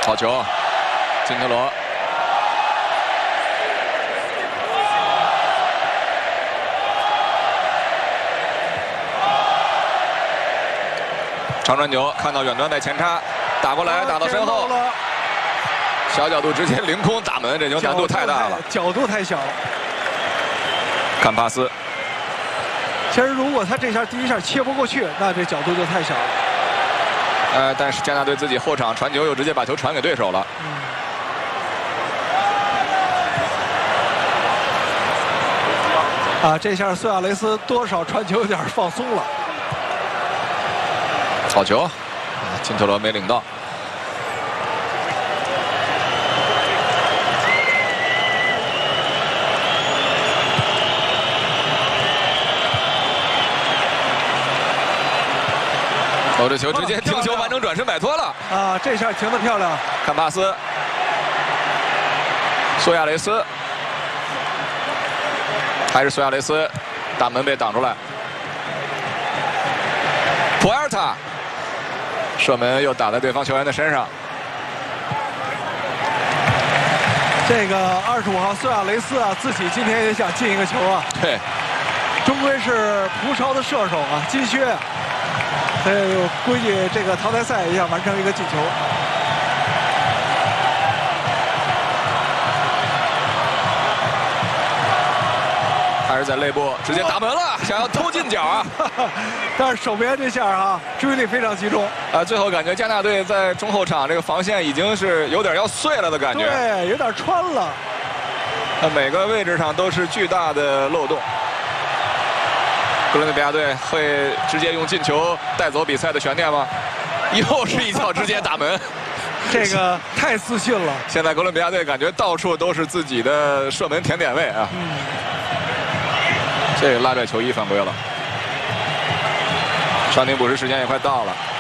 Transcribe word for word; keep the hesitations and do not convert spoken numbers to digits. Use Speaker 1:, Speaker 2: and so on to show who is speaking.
Speaker 1: 好球，金特罗。 长传球看到远端带前插，打过来打到身后，小角度直接凌空打门，这球难度太大了，
Speaker 2: 角度太小。
Speaker 1: 看巴斯，
Speaker 2: 其实如果他这下第一下切不过去，那这角度就太小了。
Speaker 1: 呃，但是加纳队自己后场传球又直接把球传给对手了。
Speaker 2: 嗯、啊，这下苏亚雷斯多少传球有点放松了。
Speaker 1: 好球，金特罗没领到。哦，这球直接停球完成转身摆脱了。
Speaker 2: 啊，这下停得漂亮。
Speaker 1: 看巴斯，苏亚雷斯，还是苏亚雷斯，大门被挡出来。普埃尔塔。 射门又打在对方球员的身上。
Speaker 2: 这个二十五号苏亚雷斯啊，自己今天也想进一个球啊。
Speaker 1: 对，
Speaker 2: 终归是葡超的射手啊，金靴。所以估计这个淘汰赛也想完成一个进球。
Speaker 1: 还是在内部直接打门了，想要偷进角啊！
Speaker 2: 但是守门这下啊，注意力非常集中。
Speaker 1: 啊，最后感觉加纳队在中后场这个防线已经是有点要碎了的感觉。
Speaker 2: 对，有点穿了。
Speaker 1: 那每个位置上都是巨大的漏洞。哥伦比亚队会直接用进球带走比赛的悬念吗？又是一脚直接打门。
Speaker 2: 这个太自信了。
Speaker 1: 现在哥伦比亚队感觉到处都是自己的射门甜点位啊。嗯。这个拉拽球衣犯规了。伤停补时时间也快到了。